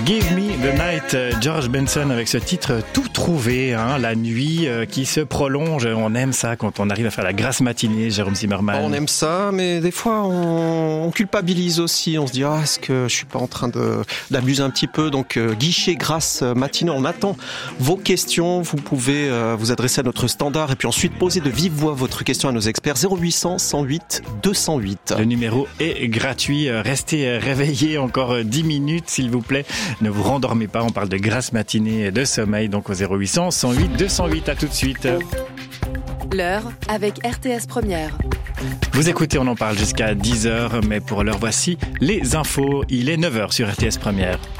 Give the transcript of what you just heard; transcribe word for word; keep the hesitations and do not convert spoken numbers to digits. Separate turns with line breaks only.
Give Me the Night, George Benson avec ce titre tout trouvé, hein, la nuit euh, qui se prolonge. On aime ça quand on arrive à faire la grasse matinée, Jérôme Zimmerman.
On aime ça, mais des fois on, on culpabilise aussi. On se dit ah, est-ce que je suis pas en train de d'abuser un petit peu? Donc euh, guichet grasse matinée. On attend vos questions. Vous pouvez euh, vous adresser à notre standard et puis ensuite poser de vive voix votre question à nos experts. zéro huit cents cent huit deux cent huit.
Le numéro est gratuit. Restez réveillés encore dix minutes, s'il vous plaît. Ne vous rendormez pas, on parle de grasse matinée et de sommeil, donc au zéro huit cents cent huit deux cent huit. À tout de suite.
L'heure avec R T S Première.
Vous écoutez, on en parle jusqu'à dix heures, mais pour l'heure, voici les infos. Il est neuf heures sur R T S Première.